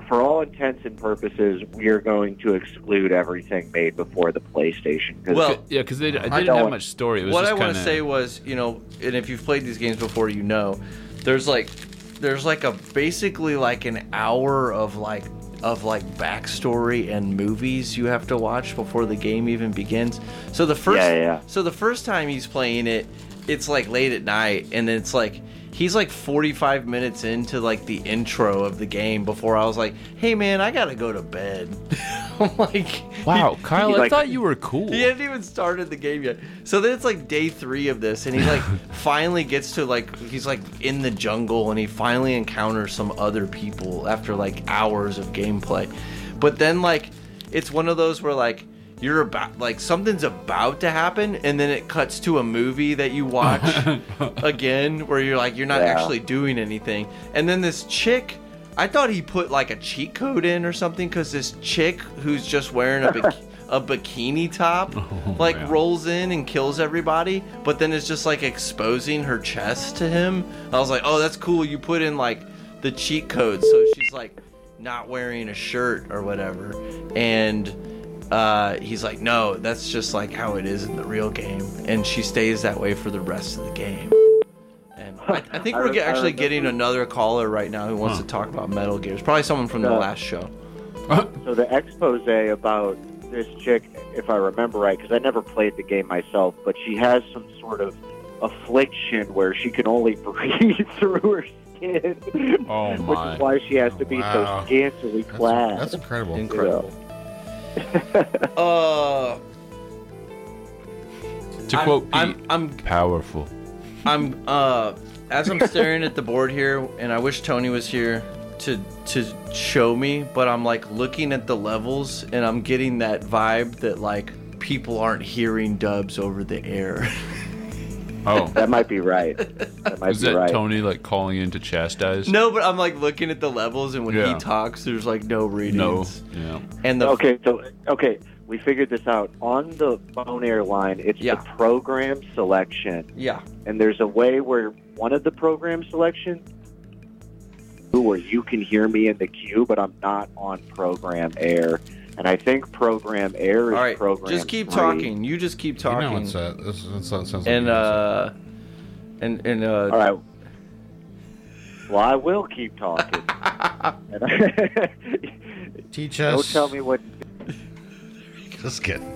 for all intents and purposes, we are going to exclude everything made before the PlayStation. Well, yeah, because they didn't have much story. It was what just I want to say was, you know, and if you've played these games before, you know, there's like a basically like an hour of backstory and movies you have to watch before the game even begins. So the first time he's playing it, it's like late at night, and it's like he's like 45 minutes into like the intro of the game before I was like, hey man, I gotta go to bed. I'm like, wow, Kyle, I thought you were cool. He hadn't even started the game yet. So then it's like day 3 of this, and he like finally gets to like, he's like in the jungle, and he finally encounters some other people after like hours of gameplay. But then like, it's one of those where like, you're about like something's about to happen, and then it cuts to a movie that you watch again where you're like, you're not actually doing anything. And then this chick, I thought he put like a cheat code in or something, because this chick who's just wearing a bikini top rolls in and kills everybody, but then it's just like exposing her chest to him. I was like, oh, that's cool, you put in like the cheat code so she's like not wearing a shirt or whatever. And he's like, no, that's just like how it is in the real game, and she stays that way for the rest of the game. And I think we're actually getting another caller right now who wants to talk about Metal Gear. It's probably someone from the last show. So the expose about this chick, if I remember right, because I never played the game myself, but she has some sort of affliction where she can only breathe through her skin. Oh my! Which is why she has to be so scantily clad. That's incredible. Incredible. To quote Pete, I'm powerful. As I'm staring at the board here, and I wish Tony was here to show me, but I'm like looking at the levels, and I'm getting that vibe that like people aren't hearing dubs over the air. Oh, that might be right. That might is be that right. Tony like calling in to chastise? No, but I'm like looking at the levels, and when he talks, there's like no readings. No, yeah. And okay, we figured this out. On the phone air line, it's the program selection. Yeah. And there's a way where one of the program selections where you can hear me in the queue, but I'm not on program air. And I think program air is program just keep 3. talking. You just keep talking. You know what's that sounds like and all right. Well, I will keep talking. Teach us. Don't tell me what. Just kidding.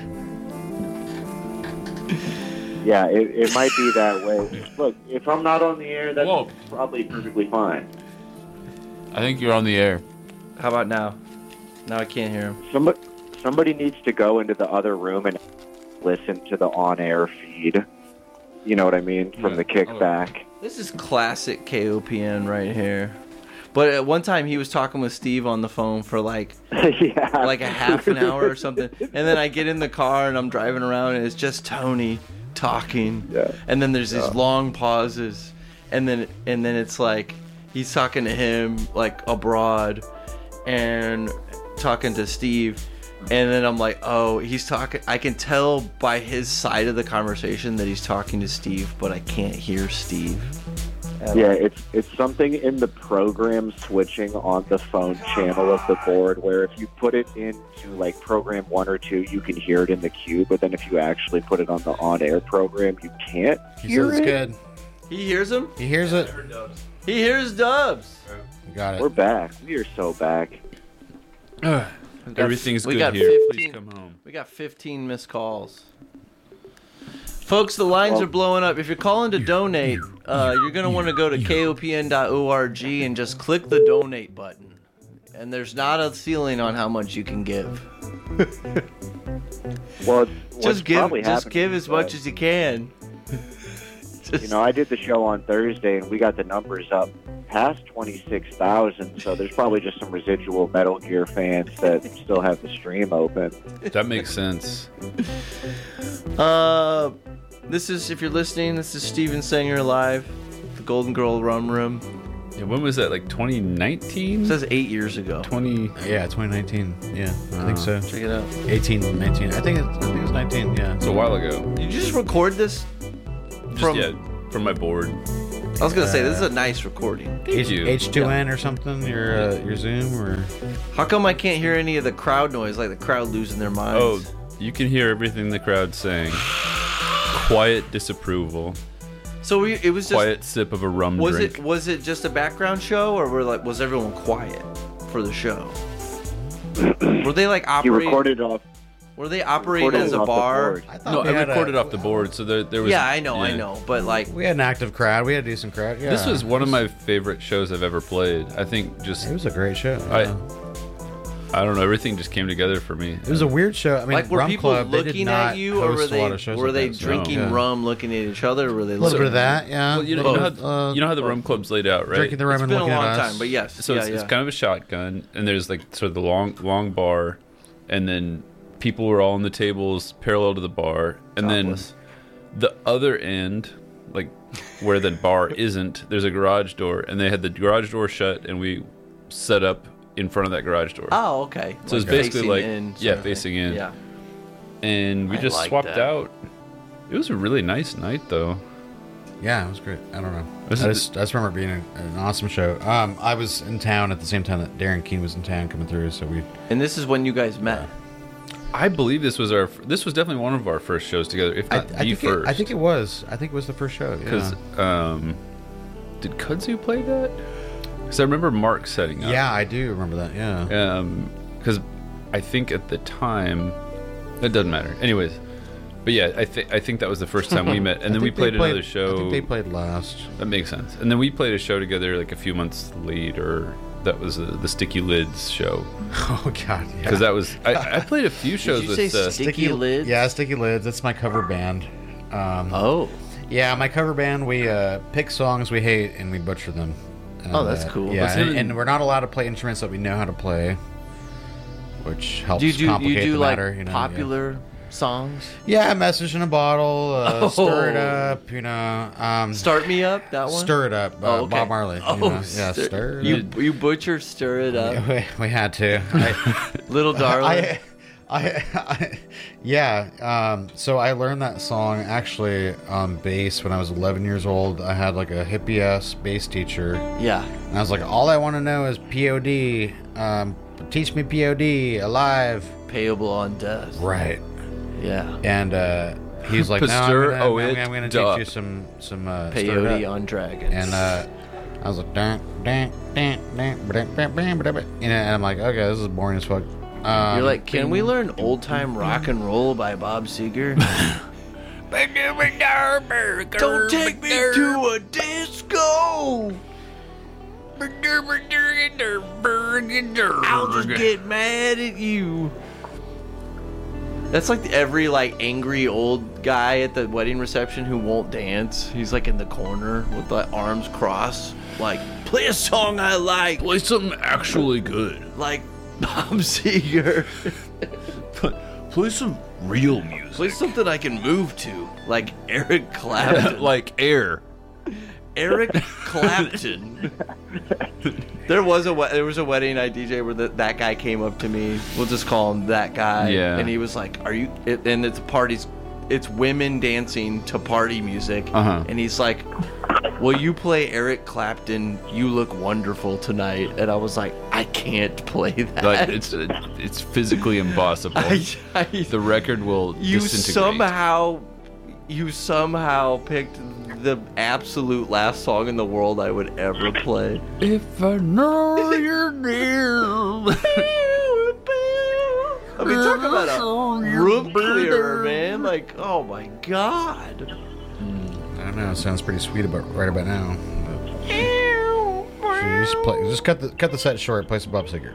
Yeah, it might be that way. Look, if I'm not on the air, that's probably perfectly fine. I think you're on the air. How about now? Now I can't hear him. Somebody needs to go into the other room and listen to the on-air feed. You know what I mean? From the kickback. This is classic KOPN right here. But at one time he was talking with Steve on the phone for like like a half an hour or something. And then I get in the car and I'm driving around and it's just Tony talking. Yeah. And then there's these long pauses. And then it's like he's talking to him like abroad and talking to Steve. And then I'm like, oh, he's talking. I can tell by his side of the conversation that he's talking to Steve, but I can't hear Steve. Yeah, it's something in the program switching on the phone channel of the board where if you put it into like program 1 or 2, you can hear it in the queue, but then if you actually put it on the on-air program, you can't hear it. Good. He hears him? He hears it. He hears dubs. Got it. We're back. We are so back. Everything's we good got here. 15, Please come home. We got 15 missed calls. Folks, the lines are blowing up. If you're calling to donate, you're going to want to go to kopn.org and just click the donate button. And there's not a ceiling on how much you can give. Well, just give as much as you can. You know, I did the show on Thursday, and we got the numbers up past 26,000, so there's probably just some residual Metal Gear fans that still have the stream open. That makes sense. This is, if you're listening, this is Steven Singer live, the Golden Girl Rum Room. Yeah, when was that, like 2019? It says 8 years ago. 2019. Yeah, I think so. Check it out. 18, 19. I think it was 19, yeah. It's a while ago. Did you just record this? From my board. I was gonna say this is a nice recording. Thank you. H2N or something. Your Zoom or How come I can't hear any of the crowd noise, like the crowd losing their minds? Oh, you can hear everything the crowd's saying. Quiet disapproval. So it was just Quiet sip of a rum drink. was it just a background show, or was everyone quiet for the show? Were they like He operating? recorded off. Were they operating recorded as a off the bar? board. I thought No, we I had recorded off the board, so there was. Yeah, I know, but like, We had an active crowd. We had a decent crowd. Yeah. This was one of my favorite shows I've ever played. I think just It was a great show. I don't know, everything just came together for me. It was a weird show. I mean, like were Rum people Club, they did looking not at you, or host a lot of shows were like they that, so, drinking yeah. rum, looking at each other, or were they A little bit of that, yeah. Well, you A know, little how, bit, you know how the rum club's laid out, right? drinking the rum It's and been a looking long at us. time, but yes. So yeah, it's kind of a shotgun, and there's like sort of the long bar, and then people were all on the tables parallel to the bar, and Topless. then the other end, like where the bar isn't, there's a garage door, and they had the garage door shut, and we set up in front of that garage door. Oh, okay. So it's Like basically facing like in sort yeah, of thing. facing in, Yeah. and we I just like swapped that. out. It was a really nice night, though. Yeah, it was great. I don't know. This I is- just remember it being an awesome show. I was in town at the same time that Darren Keene was in town coming through, so we. And this is when you guys met. I believe this was definitely one of our first shows together, if not the think first. I think it was. I think it was the first show. Because Yeah. did Kudzu play that? Because I remember Mark setting up. Yeah, I do remember that. Yeah. Because I think at the time, it doesn't matter. Anyways, but yeah, I think that was the first time we met, and I then we think they played another show. I think they played last. That makes sense. And then we played a show together like a few months later. That was the Sticky Lids show. Oh God, yeah. Because that was I played a few shows you with say Sticky Lids? Yeah, Sticky Lids. That's my cover band. Oh. Yeah, my cover band. We pick songs we hate and we butcher them. And, Oh, that's cool. Yeah, Was him and we're not allowed to play instruments that we know how to play, which helps Do you complicate do the like matter. You know, popular songs? Yeah, Message in a Bottle, Stir It Oh. Up. You know, Start Me Up, that one? Stir It Up. Oh, okay. Bob Marley. Oh, you know? Yeah, Stir It you, Up. you butcher Stir It Up. We had to. Little Darling. Yeah. So I learned that song actually on bass when I was 11 years old. I had like a hippie ass bass teacher, Yeah. and I was like, all I want to know is POD. Teach me POD alive. Payable on Death. Right. Yeah. And he's like, no, Pasteur, I'm gonna duh. teach you some Stir It Peyote Up." on Dragons. And I was like, dun, dun, dun, dun, dun, dun, dun, dun, dun. And I'm like, okay, this is boring as fuck. You're like, can we learn old time rock and roll by Bob Seger? Don't take me to a disco. I'll just get mad at you. That's like every like angry old guy at the wedding reception who won't dance. He's like in the corner with the arms crossed, like play a song I like, Play something actually good. like Bob Seger. Play some real music. Play something I can move to, like Eric Clapton. Like Air. Eric Clapton. There was a wedding I DJ where that guy came up to me. We'll just call him that guy. Yeah. And he was like, "Are you?" And it's parties. It's women dancing to party music. Uh-huh. And he's like, "Will you play Eric Clapton? You Look Wonderful Tonight." And I was like, "I can't play that." Like it's physically impossible. The record will you disintegrate. somehow picked the absolute last song in the world I would ever play. If I know you're near. I mean, talk about a room clearer, man. Like, oh my god. I don't know. It sounds pretty sweet right about now. But just cut the set short. Play some Bob Seger.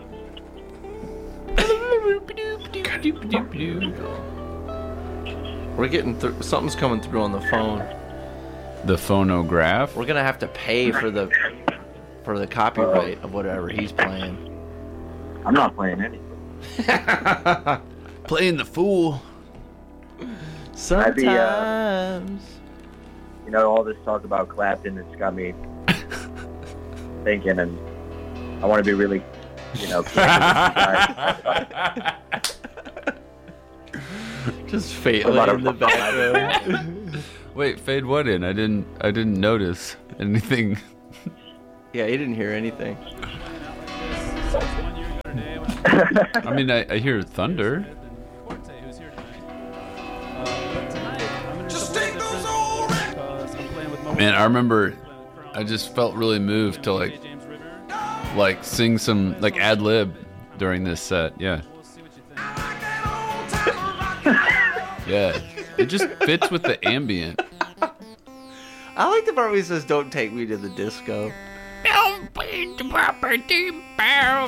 We're getting through. Something's coming through on the phone. The phonograph. We're gonna have to pay for the copyright of whatever he's playing. I'm not playing any. Playing the fool. Sometimes. You know, all this talk about Clapton, it's got me thinking, and I want to be really, Just faintly What about in the background. Wait, fade what in? I didn't notice anything. Yeah, he didn't hear anything. I mean, I hear thunder. Man, I remember I just felt really moved to like sing some like ad lib during this set. Yeah. Yeah. It just fits with the ambient. I like the part where he says, "Don't take me to the disco."